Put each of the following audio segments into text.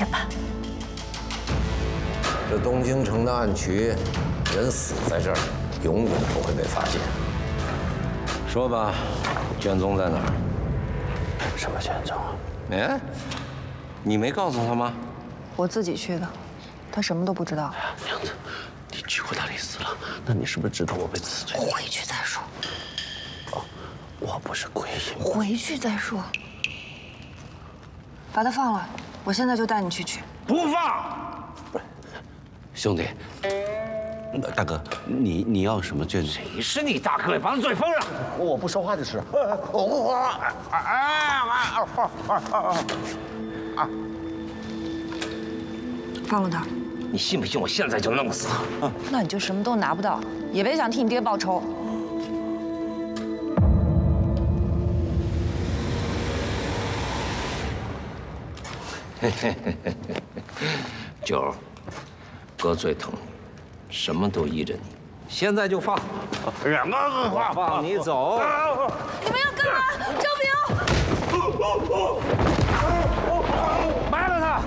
点吧。 这东京城的暗渠，人死在这儿，永远不会被发现。说吧，卷宗在哪儿？ 什么卷宗？ 哎，你没告诉他吗？ 我自己去的，他什么都不知道。 娘子，你去过大理寺了，那你是不是知道我被辞退？ 回去再说。 哦，我不是故意。 回去再说。把他放了，我现在就带你去取。 不放！不是，兄弟，大哥，你要什么卷宗？ 谁是你大哥？把嘴封上！ 我不说话就是。 放了他。 你信不信我现在就弄死他？ 那你就什么都拿不到，也别想替你爹报仇。 九儿，哥最疼你，什么都依着你，现在就放。 什么话？ 放你走！ 你们要干嘛？周平！ 埋了他！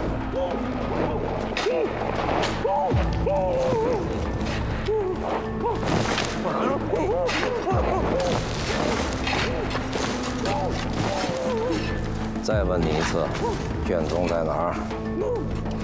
再问你一次，卷宗在哪儿？